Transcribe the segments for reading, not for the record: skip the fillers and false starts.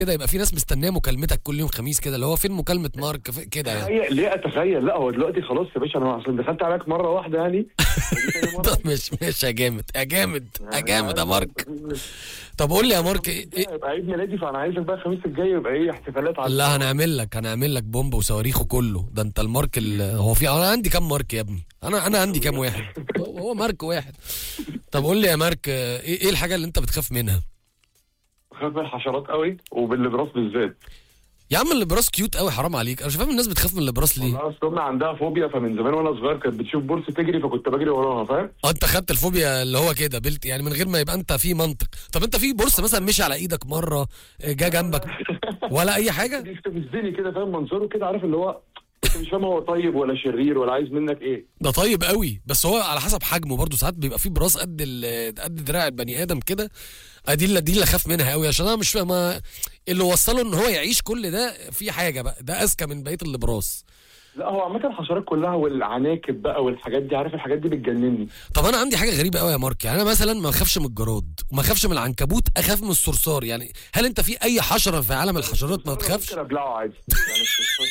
كده يبقى في ناس مستنيه مكالمتك كل يوم خميس كده، اللي هو فين مكالمه مارك كده يعني. ليه اتخيل؟ لا هو دلوقتي خلاص يا باشا، انا اصلا دخلت عليك مره واحده يعني. طب مش يا جامد يا جامد يا جامد يا مارك. طب قول لي يا مارك ايه يبقى عيد ميلادي، فانا عايزك بقى الخميس الجاي يبقى ايه احتفالات على. لا هنعمل لك بومب وصواريخ وكله ده. انت المارك هو في انا عندي كام مارك يا ابني؟ انا عندي كام واحد؟ هو مارك واحد. طب قول لي يا مارك ايه الحاجه اللي انت بتخاف منها؟ بخاف من الحشرات قوي وبالابراس بالذات. يا عم الابراس كيوت قوي، حرام عليك. انا مش فاهم الناس بتخاف من الابراس ليه. والله اصل امي عندها فوبيا، فمن زمان وانا صغير كانت بتشوف بورس تجري فكنت بجري وراها، فاهم؟ انت خدت الفوبيا اللي هو كده بلت يعني من غير ما يبقى انت في منطق. طب انت في بورس مثلا مشي على ايدك مره، جا جنبك ولا اي حاجه؟ بيستفزني كده، فاهم منظره كده، عارف اللي هو انت مش فاهم هو طيب ولا شرير ولا عايز منك ايه. ده طيب قوي، بس هو على حسب حجمه برضه. ساعات بيبقى فيه براس قد دراع البني ادم كده. دي اللي اخاف منها قوي، عشان انا مش فاهم اللي وصله ان هو يعيش كل ده. في حاجه بقى ده اذكى من بقيه الابراس. لا هو عامه الحشرات كلها والعناكب بقى والحاجات دي، عارف الحاجات دي بتجنني. طب انا عندي حاجه غريبه قوي يا مارك. يعني انا مثلا ما اخافش من الجراد وما اخافش من العنكبوت، اخاف من الصرصار. يعني هل انت في اي حشره في عالم الحشرات ما تخافش؟ ممكن ابلعه عادي يعني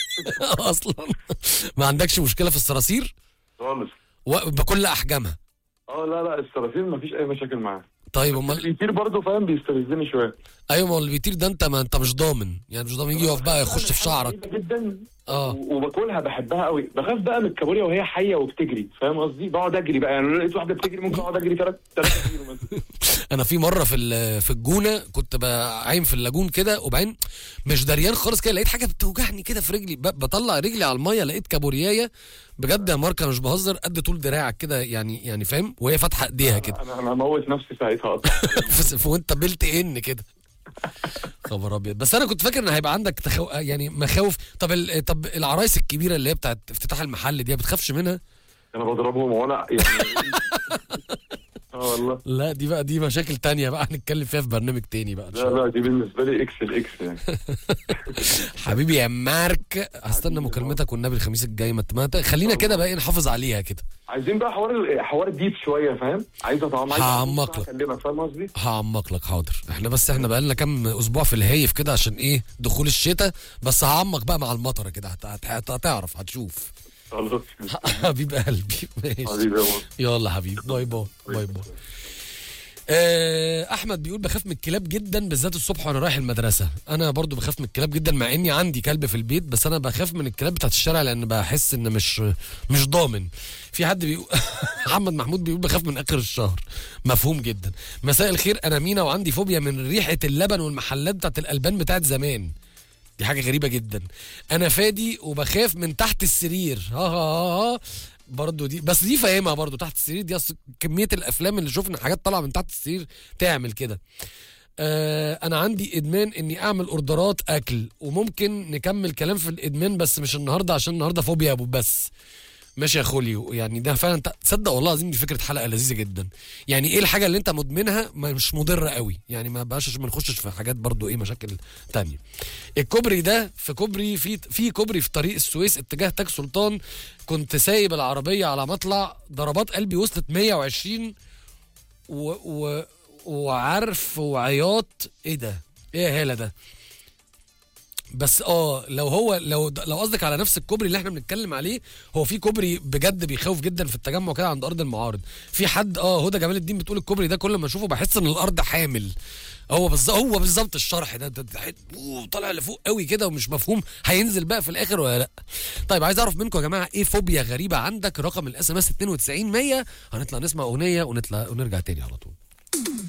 اصلا ما عندكش مشكله في الصراصير خالص بكل احجامها؟ لا الصراصير ما فيش اي مشاكل معاه. طيب امال بيطير برضه، فاهم؟ بيستفزني شويه. ايوه ما هو اللي بيطير ده انت ما انت مش ضامن، يعني مش ضامن يجي يقف بقى يخش في شعرك جدا. وباكلها بحبها قوي. بخاف بقى من الكابوريا وهي حيه وبتجري، فاهم قصدي؟ بقعد اجري بقى، يعني لو لقيت واحده بتجري ممكن اقعد اجري 3 كيلو مثلا. انا في مره في الجونه كنت بعايم في اللاجون كده، وبعدين مش دريان خالص كده لقيت حاجه بتوجعني كده في رجلي، بطلع رجلي على الميه لقيت كابوريايه بجد يا مارك، انا مش بهزر، قد طول دراعك كده يعني فاهم، وهي فاتحه ايديها كده. انا هموت نفسي ساعتها اصلا. وانت بلت ان كده. خبر ابيض. بس انا كنت فاكر ان هيبقى عندك يعني مخاوف. طب العرايس الكبيره اللي هي بتاعت افتتاح المحل دي، ما بتخافش منها؟ انا بضربهم وانا يعني والله. لا دي مشاكل تانية بقى هنتكلم فيها في برنامج تاني بقى. لا دي بالنسبه لي اكس يعني. حبيبي يا مارك، هستنى مكالمتك والنبي الخميس الجاي. ما خلينا كده بقى نحافظ عليها كده. عايزين بقى حوار ديب شويه، فاهم؟ عايز هعمق لك، اكلمك، فاهم قصدي؟ هعمق لك حاضر. احنا بقى لنا كام اسبوع في الهايف كده عشان ايه دخول الشتاء، بس هعمق بقى مع المطره كده. هتعرف هتشوف. خلاص حبيب قلبي ماشي حبيبي. يلا حبيبي، باي باي باي باي. احمد بيقول بخاف من الكلاب جدا بالذات الصبح وانا رايح المدرسه. انا برضو بخاف من الكلاب جدا مع اني عندي كلب في البيت، بس انا بخاف من الكلاب بتاعت الشارع لان بحس ان مش ضامن. في حد بيقول محمد محمود بيقول بخاف من اخر الشهر. مفهوم جدا. مساء الخير، انا مينا وعندي فوبيا من ريحه اللبن والمحلات بتاعت الالبان بتاعت زمان. دي حاجه غريبه جدا. انا فادي وبخاف من تحت السرير. ها برضو دي، بس دي فاهمها برضو. تحت السرير دي اصل كميه الافلام اللي شفنا حاجات طالعه من تحت السرير تعمل كده. انا عندي ادمان اني اعمل اوردرات اكل، وممكن نكمل كلام في الادمان بس مش النهارده عشان النهارده فوبيا ابو بس. ماشي يا خوليو، يعني ده فعلا تصدق والله العظيم دي فكره حلقه لذيذه جدا. يعني ايه الحاجه اللي انت مدمنها مش مضره قوي، يعني ما بقاش ما نخشش في حاجات برضو ايه مشاكل تانية. الكوبري ده في كوبري في كوبري في طريق السويس اتجاه تاج سلطان، كنت سايب العربيه على مطلع، ضربات قلبي وصلت 120 وعرف وعياط. ايه ده؟ ايه يا هاله ده؟ بس لو قصدك على نفس الكوبري اللي احنا بنتكلم عليه، هو في كوبري بجد بيخوف جدا في التجمع كده عند ارض المعارض. في حد هدى جمال الدين بتقول الكوبري ده كل ما اشوفه بحس ان الارض حامل. هو بالظبط الشرح ده طالع لفوق قوي كده ومش مفهوم هينزل بقى في الاخر ولا لا. طيب عايز اعرف منكم يا جماعه ايه فوبيا غريبه عندك. رقم الاس ام اس 92 100. هنطلع نسمع اغنيه ونرجع تاني على طول.